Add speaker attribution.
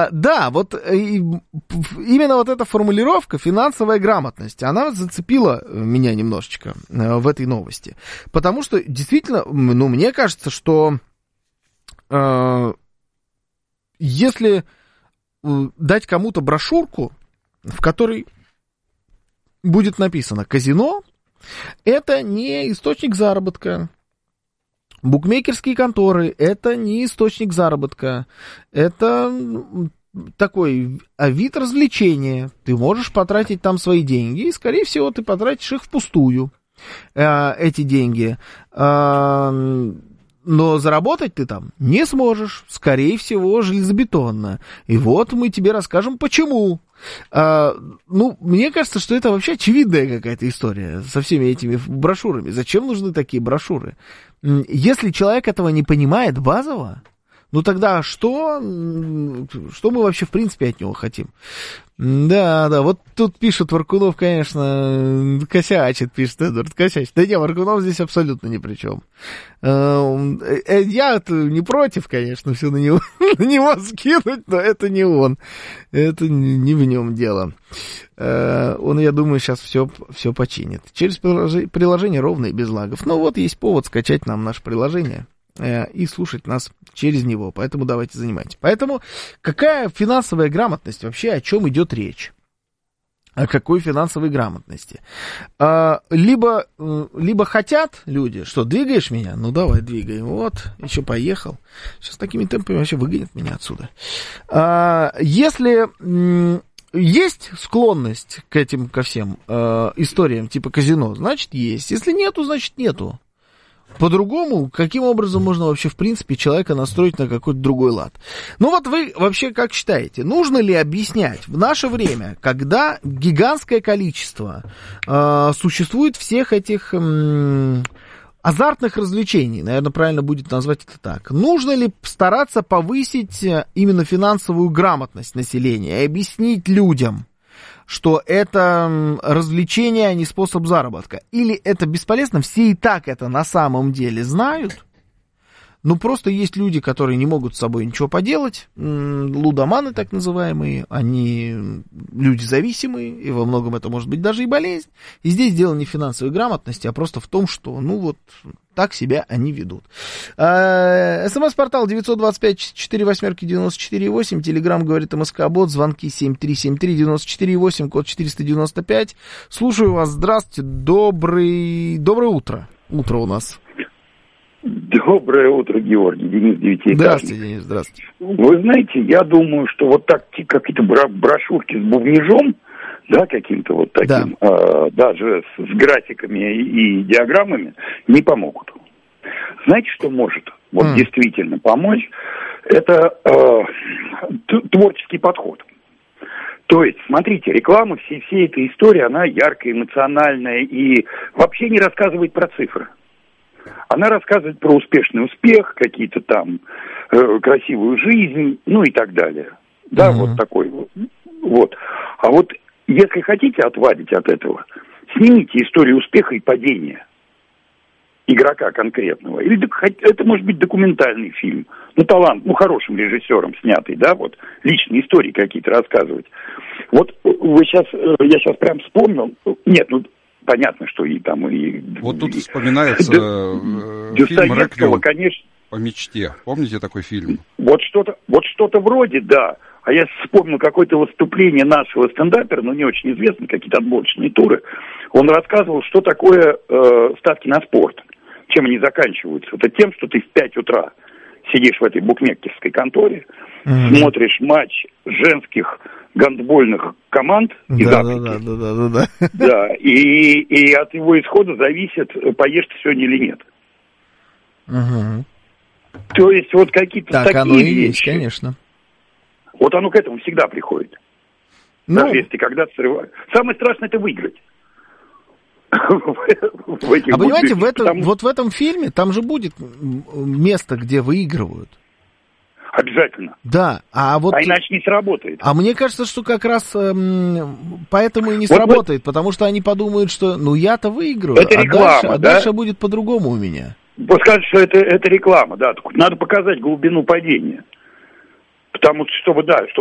Speaker 1: Да, вот именно вот эта формулировка «финансовая грамотность», она зацепила меня немножечко в этой новости. Потому что, действительно, ну, мне кажется, что если дать кому-то брошюрку, в которой будет написано «казино», это не источник заработка. Букмекерские конторы — это не источник заработка. Это такой вид развлечения. Ты можешь потратить там свои деньги, и, скорее всего, ты потратишь их впустую, эти деньги. Но заработать ты там не сможешь, скорее всего, железобетонно. И вот мы тебе расскажем, почему. Ну, мне кажется, что это вообще очевидная какая-то история со всеми этими брошюрами. Зачем нужны такие брошюры? Если человек этого не понимает базово, ну тогда что мы вообще в принципе от него хотим? Да, вот тут пишет Варкунов, конечно, косячит, пишет Эдвард, косячит. Да не, Варкунов здесь абсолютно ни при чем. Я не против, конечно, все на него скинуть, но это не он. Это не в нем дело. Он, я думаю, сейчас все починит. Через приложение ровно и без лагов. Ну вот есть повод скачать нам наше приложение и слушать нас через него. Поэтому давайте занимайтесь. Поэтому какая финансовая грамотность вообще, о чем идет речь? О какой финансовой грамотности? Либо хотят люди, что двигаешь меня? Ну давай двигай. Вот, еще поехал. Сейчас такими темпами вообще выгонят меня отсюда. Если есть склонность ко всем историям типа казино, значит есть. Если нету, значит нету. По-другому, каким образом можно вообще, в принципе, человека настроить на какой-то другой лад? Ну вот вы вообще как считаете, нужно ли объяснять в наше время, когда гигантское количество существует всех этих азартных развлечений, наверное, правильно будет назвать это так, нужно ли стараться повысить именно финансовую грамотность населения и объяснить людям, что это развлечение, а не способ заработка? Или это бесполезно? Все и так это на самом деле знают. Ну, просто есть люди, которые не могут с собой ничего поделать. Лудоманы, так называемые. Они люди зависимые, и во многом это может быть даже и болезнь. И здесь дело не в финансовой грамотности, а просто в том, что, ну, вот так себя они ведут. СМС-портал 925-48-94-8. Телеграм говорит МСК-бот. Звонки 7373-94-8, код 495. Слушаю вас. Здравствуйте. Доброе утро. Утро у нас.
Speaker 2: Доброе утро, Георгий. Денис Девятиэтажник.
Speaker 1: Здравствуйте, Денис, здравствуйте.
Speaker 2: Вы знаете, я думаю, что вот так какие-то брошюрки с бубнижом, да, каким-то вот таким, да. Даже с графиками и диаграммами не помогут. Знаете, что может вот действительно помочь? Это творческий подход. То есть, смотрите, реклама всей этой истории, она яркая, эмоциональная и вообще не рассказывает про цифры. Она рассказывает про успешный успех, какие-то там красивую жизнь, ну и так далее. Да, вот такой вот. Вот. А вот если хотите отвадить от этого, снимите историю успеха и падения игрока конкретного. Или это может быть документальный фильм. Ну, хорошим режиссером снятый, да, вот личные истории какие-то рассказывать. Вот я сейчас прям вспомнил. Нет, понятно, что и там и...
Speaker 3: Вот тут вспоминается фильм «Реквием по мечте». Помните такой фильм?
Speaker 2: Вот что-то вроде, да. А я вспомнил какое-то выступление нашего стендапера, но не очень известно, какие-то отборочные туры. Он рассказывал, что такое ставки на спорт, чем они заканчиваются. Это тем, что ты в 5 утра сидишь в этой букмекерской конторе, смотришь матч женских гандбольных команд из Африки.
Speaker 1: Да.
Speaker 2: Да, и от его исхода зависит, поешь ты сегодня или нет. То есть вот какие-то
Speaker 1: так
Speaker 2: такие
Speaker 1: оно и
Speaker 2: вещи.
Speaker 1: Есть, конечно.
Speaker 2: Вот оно к этому всегда приходит. Даже если когда срывают. Самое страшное — это выиграть.
Speaker 1: Понимаете, в этом фильме там же будет место, где выигрывают.
Speaker 2: Обязательно.
Speaker 1: Да, а
Speaker 2: иначе не сработает.
Speaker 1: А мне кажется, что как раз поэтому и не сработает, потому что они подумают, что я-то выиграю,
Speaker 2: это реклама,
Speaker 1: дальше будет по-другому у меня.
Speaker 2: Вот скажут, что это реклама, да. Надо показать глубину падения. Потому что, чтобы